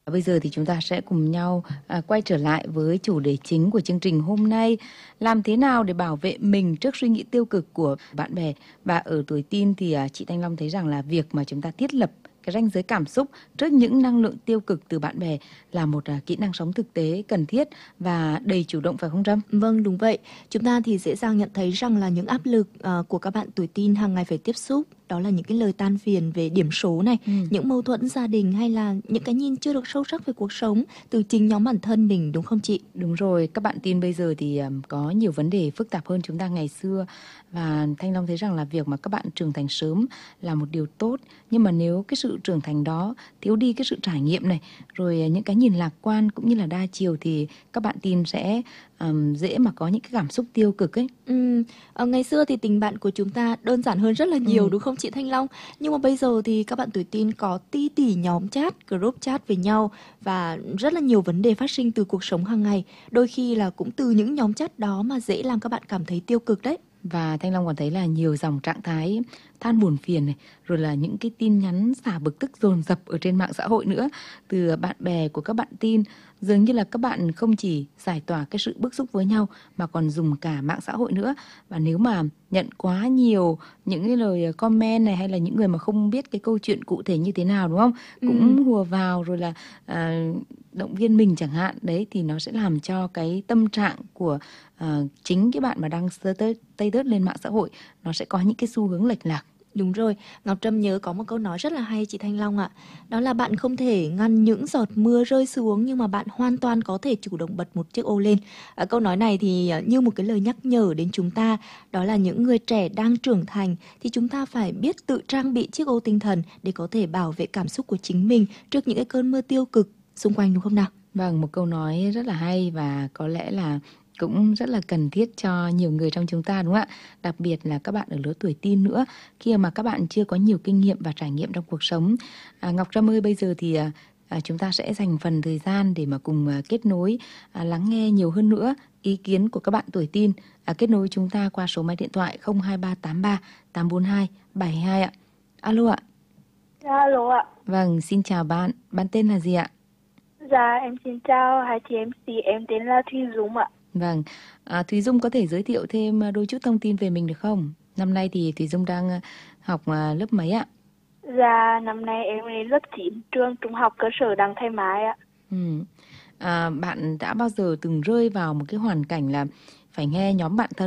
Bây giờ thì chúng ta sẽ cùng nhau quay trở lại với chủ đề chính của chương trình hôm nay. Làm thế nào để bảo vệ mình trước suy nghĩ tiêu cực của bạn bè? Và ở tuổi teen thì chị Thanh Long thấy rằng là việc mà chúng ta thiết lập cái ranh giới cảm xúc trước những năng lượng tiêu cực từ bạn bè là một kỹ năng sống thực tế cần thiết và đầy chủ động, phải không Trâm? Vâng, đúng vậy. Chúng ta thì dễ dàng nhận thấy rằng là những áp lực của các bạn tuổi teen hàng ngày phải tiếp xúc, đó là những cái lời than phiền về điểm số này, những mâu thuẫn gia đình hay là những cái nhìn chưa được sâu sắc về cuộc sống từ chính nhóm bản thân mình, đúng không chị? Đúng rồi, các bạn teen bây giờ thì có nhiều vấn đề phức tạp hơn chúng ta ngày xưa. Và Thanh Long thấy rằng là việc mà các bạn trưởng thành sớm là một điều tốt. Nhưng mà nếu cái sự trưởng thành đó thiếu đi cái sự trải nghiệm này, rồi những cái nhìn lạc quan cũng như là đa chiều thì các bạn teen sẽ dễ mà có những cái cảm xúc tiêu cực ấy. Ngày xưa thì tình bạn của chúng ta đơn giản hơn rất là nhiều, đúng không chị Thanh Long? Nhưng mà bây giờ thì các bạn tuổi teen có tí tỉ nhóm chat, group chat với nhau và rất là nhiều vấn đề phát sinh từ cuộc sống hàng ngày. Đôi khi là cũng từ những nhóm chat đó mà dễ làm các bạn cảm thấy tiêu cực đấy. Và Thanh Long còn thấy là nhiều dòng trạng thái than buồn phiền này, rồi là những cái tin nhắn xả bực tức dồn dập ở trên mạng xã hội nữa từ bạn bè của các bạn teen. Dường như là các bạn không chỉ giải tỏa cái sự bức xúc với nhau mà còn dùng cả mạng xã hội nữa. Và nếu mà nhận quá nhiều những cái lời comment này hay là những người mà không biết cái câu chuyện cụ thể như thế nào, đúng không? Cũng hùa vào rồi là động viên mình chẳng hạn. Đấy thì nó sẽ làm cho cái tâm trạng của chính cái bạn mà đăng status lên mạng xã hội nó sẽ có những cái xu hướng lệch lạc. Đúng rồi, Ngọc Trâm nhớ có một câu nói rất là hay chị Thanh Long ạ. Đó là bạn không thể ngăn những giọt mưa rơi xuống nhưng mà bạn hoàn toàn có thể chủ động bật một chiếc ô lên. Câu nói này thì như một cái lời nhắc nhở đến chúng ta, đó là những người trẻ đang trưởng thành thì chúng ta phải biết tự trang bị chiếc ô tinh thần để có thể bảo vệ cảm xúc của chính mình trước những cái cơn mưa tiêu cực xung quanh, đúng không nào? Vâng, một câu nói rất là hay và có lẽ là cũng rất là cần thiết cho nhiều người trong chúng ta, đúng không ạ? Đặc biệt là các bạn ở lứa tuổi teen nữa, khi mà các bạn chưa có nhiều kinh nghiệm và trải nghiệm trong cuộc sống. Ngọc Trâm ơi, bây giờ thì chúng ta sẽ dành phần thời gian để mà cùng kết nối, lắng nghe nhiều hơn nữa ý kiến của các bạn tuổi teen. Kết nối chúng ta qua số máy điện thoại 02383 842 72 ạ. Alo ạ. Alo ạ. Vâng, xin chào bạn. Bạn tên là gì ạ? Dạ, em xin chào hai chị MC, em tên là Thùy Dung ạ. Vâng, Thúy Dung có thể giới thiệu thêm đôi chút thông tin về mình được không? Năm nay thì Thúy Dung đang học lớp mấy ạ? Dạ, năm nay em lên lớp 9, trường trung học cơ sở Đặng Thái Mai ạ. Bạn đã bao giờ từng rơi vào một cái hoàn cảnh là phải nghe nhóm bạn thân